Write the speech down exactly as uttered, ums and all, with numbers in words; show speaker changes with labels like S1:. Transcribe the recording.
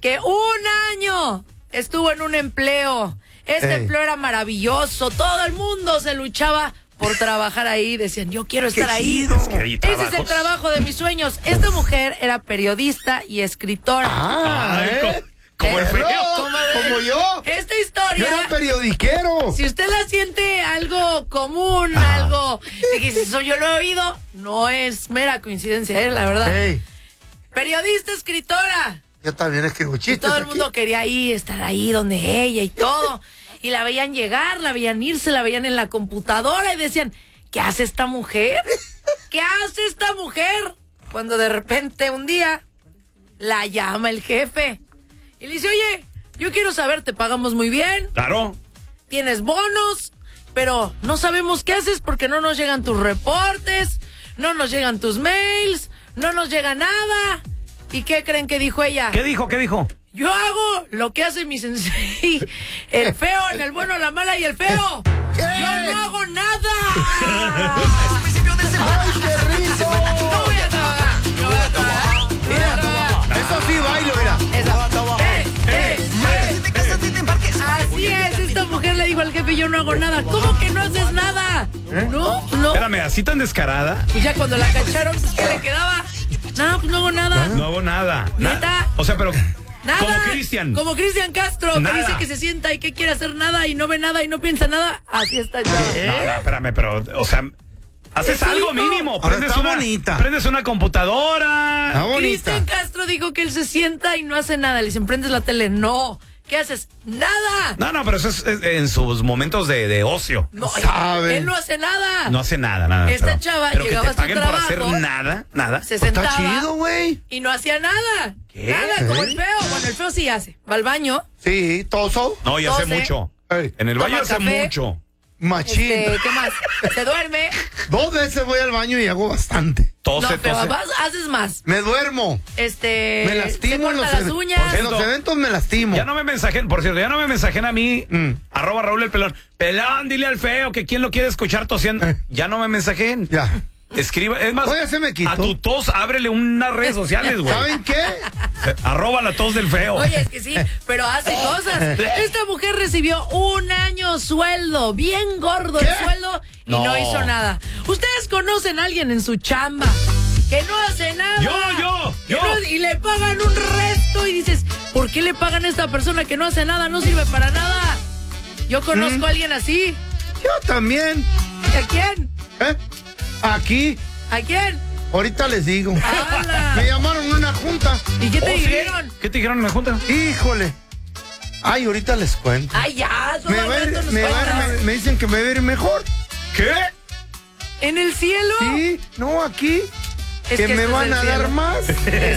S1: que un año estuvo en un empleo. Este
S2: Ey.
S1: empleo era maravilloso. Todo el mundo se luchaba por trabajar ahí. Decían, yo quiero estar ahí.
S3: Es que hay
S1: Ese es el
S3: trabajos.
S1: trabajo de mis sueños. Esta mujer era periodista y escritora.
S2: Ah,
S3: Ay,
S2: ¿eh?
S3: co- como el feo.
S1: Como,
S2: Como yo.
S1: Esta
S2: Yo
S1: historia,
S2: era periodiquero.
S1: si usted la siente algo común, algo de que eso yo lo he oído, no es mera coincidencia, ¿eh? La verdad.
S2: Ey,
S1: Periodista, escritora.
S2: yo también escribo
S1: Y
S2: chistes.
S1: todo el
S2: aquí.
S1: mundo quería ir, estar ahí donde ella y todo. Y la veían llegar, la veían irse, la veían en la computadora y decían, ¿qué hace esta mujer? ¿Qué hace esta mujer? Cuando de repente un día la llama el jefe y le dice, oye, yo quiero saber, te pagamos muy bien,
S3: Claro.
S1: tienes bonos, pero no sabemos qué haces porque no nos llegan tus reportes, no nos llegan tus mails, no nos llega nada. ¿Y qué creen que dijo ella?
S3: ¿Qué dijo? ¿Qué dijo?
S1: Yo hago lo que hace mi sensei, el feo, en el bueno, la mala y el feo. Yo no hago nada.
S2: ¡Ay, qué rico!
S1: No voy a trabajar. No voy a trabajar. No voy a trabajar.
S2: Eso sí, bailo, mira.
S1: Esa. Eh, eh, eh. Así es, esta mujer le dijo al jefe, yo no hago nada. ¿Cómo que no haces nada? No, no.
S3: Espérame, así tan descarada.
S1: Y ya cuando la cacharon, pues, ¿qué le quedaba? No, pues no hago nada.
S3: No hago nada. Na-
S1: ¿Neta?
S3: O sea, pero
S1: Nada.
S3: como Cristian.
S1: Como Cristian Castro,
S3: Nada.
S1: que dice que se sienta y que quiere hacer nada y no ve nada y no piensa nada. Así está ya.
S3: No, no, espérame, pero, o sea, haces
S1: Eso
S3: algo
S1: dijo.
S3: mínimo.
S2: Ahora
S3: Prendes
S2: está
S3: una,
S2: bonita.
S3: Prendes una computadora.
S2: Está bonita.
S1: Cristian Castro dijo que él se sienta y no hace nada. Le dicen, prendes la tele. No. ¿Qué haces? Nada.
S3: No, no, pero eso es, es en sus momentos de, de ocio.
S1: No,
S2: sabe.
S1: él no hace nada.
S3: No hace nada, nada.
S1: Esta
S3: pero,
S1: chava
S3: pero que
S1: llegaba
S3: te
S1: a su
S3: paguen por
S1: trabajo.
S3: hacer nada, nada.
S1: Se
S2: Pues
S1: sentaba
S2: está chido, güey.
S1: y no hacía nada.
S3: ¿Qué?
S1: Nada, como
S2: ¿Eh?
S1: el feo. Bueno, el feo sí hace. Va al baño.
S2: Sí, toso.
S3: No, y hace
S1: doce.
S3: mucho.
S2: Ey,
S3: En el
S1: Toma
S3: baño hace
S1: café.
S3: mucho.
S2: machín.
S1: Este, ¿qué más? Se duerme.
S2: Dos veces voy al baño y hago bastante.
S3: Tose,
S1: No, pero
S3: tose.
S1: vas- haces más.
S2: Me duermo.
S1: Este.
S2: Me
S1: se
S2: lastimo en
S1: corta
S2: los,
S1: las
S2: eve-
S1: uñas.
S2: en los eventos me lastimo.
S3: Ya no me mensajen, por cierto, ya no me mensajen a mí,
S2: Mm.
S3: arroba Raúl el Pelón. Pelón, dile al feo que quién lo quiere escuchar tosiendo.
S2: Eh.
S3: Ya no me mensajen.
S2: Ya.
S3: Escriba, es más,
S2: Oye, se me quitó.
S3: a tu tos ábrele unas redes sociales, güey.
S2: ¿Saben qué?
S3: Eh, Arroba la tos del feo.
S1: Oye, es que sí, pero hace cosas. Esta mujer recibió un año sueldo, bien gordo el
S2: ¿Qué?
S1: sueldo, y no.
S3: No.
S1: hizo nada. ¿Ustedes conocen a alguien en su chamba que no hace nada?
S3: Yo, yo,
S1: Que
S3: yo.
S1: no- y le pagan un resto y dices, ¿por qué le pagan a esta persona que no hace nada? No sirve para nada. Yo conozco
S2: ¿Mm?
S1: a alguien así.
S2: Yo también.
S1: ¿A quién?
S2: ¿Eh? Aquí.
S1: ¿A quién?
S2: Ahorita les digo.
S1: ¡Hala!
S2: Me llamaron a una junta.
S1: ¿Y qué te
S3: Oh, ¿sí?
S1: dijeron?
S3: ¿Qué te dijeron en la junta?
S2: Híjole. Ay, ahorita les cuento.
S1: Ay, ya, solo
S2: Me,
S1: al
S2: va a ir-
S1: rato nos
S2: me va a ir-
S1: cuentas.
S2: me- me dicen que me va a ir mejor.
S3: ¿Qué?
S1: ¿En el cielo?
S2: Sí, no, aquí.
S1: Es
S2: que
S1: que
S2: me
S1: este es
S2: van
S1: el
S2: a dar
S1: cielo.
S2: más.